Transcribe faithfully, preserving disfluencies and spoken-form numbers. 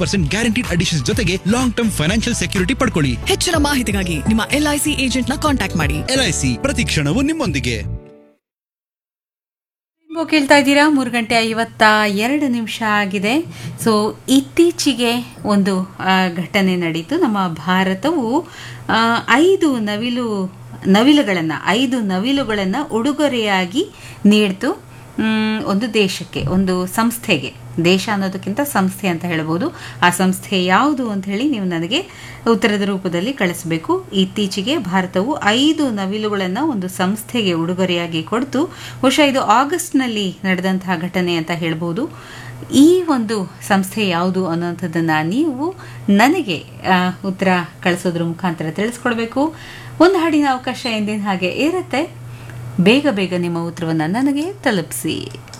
Percent guaranteed additions ಜೊತೆಗೆ long term financial security ಪಡ್ಕೊಳ್ಳಿ. ಹೆಚ್ಚಿನ ಮಾಹಿತಿಗಾಗಿ ನಿಮ್ಮ ಎಲ್ಐಸಿ ಏಜೆಂಟ್ ನ ಕಾಂಟ್ಯಾಕ್ಟ್ ಮಾಡಿ. ಎಲ್ಐಸಿ ಪ್ರತಿ ಕ್ಷಣವೂ ನಿಮ್ಮೊಂದಿಗೆ. ಕೇಳ್ತಾ ಇದ್ದೀರಾ, ಮೂರು ಗಂಟೆ ಐವತ್ತ ಎರಡು ನಿಮಿಷ ಆಗಿದೆ. ಸೊ ಇತ್ತೀಚೆಗೆ ಒಂದು ಘಟನೆ ನಡೀತು. ನಮ್ಮ ಭಾರತವು ಐದು ನವಿಲು ನವಿಲುಗಳನ್ನು ಐದು ನವಿಲುಗಳನ್ನು ಉಡುಗೊರೆಯಾಗಿ ನೀಡ್ತು ಒಂದು ದೇಶಕ್ಕೆ, ಒಂದು ಸಂಸ್ಥೆಗೆ. ದೇಶ ಅನ್ನೋದಕ್ಕಿಂತ ಸಂಸ್ಥೆ ಅಂತ ಹೇಳ್ಬೋದು. ಆ ಸಂಸ್ಥೆ ಯಾವುದು ಅಂತ ಹೇಳಿ ನೀವು ನನಗೆ ಉತ್ತರದ ರೂಪದಲ್ಲಿ ಕಳಿಸಬೇಕು. ಇತ್ತೀಚೆಗೆ ಭಾರತವು ಐದು ನವಿಲುಗಳನ್ನು ಒಂದು ಸಂಸ್ಥೆಗೆ ಉಡುಗೊರೆಯಾಗಿ ಕೊಡ್ತು. ಬಹುಶಃ ಇದು ಆಗಸ್ಟ್ನಲ್ಲಿ ನಡೆದಂತಹ ಘಟನೆ ಅಂತ ಹೇಳ್ಬೋದು. ಈ ಒಂದು ಸಂಸ್ಥೆ ಯಾವುದು ಅನ್ನೋಂಥದ್ದನ್ನು ನೀವು ನನಗೆ ಉತ್ತರ ಕಳಿಸೋದ್ರ ಮುಖಾಂತರ ತಿಳಿಸ್ಕೊಡ್ಬೇಕು. ಒಂದು ಹಾಡಿನ ಅವಕಾಶ ಎಂದಿನ ಹಾಗೆ ಇರುತ್ತೆ. ಬೇಗ ಬೇಗ ನಿಮ್ಮ ಉತ್ತರವನ್ನು ನನಗೆ ತಲುಪಿಸಿ.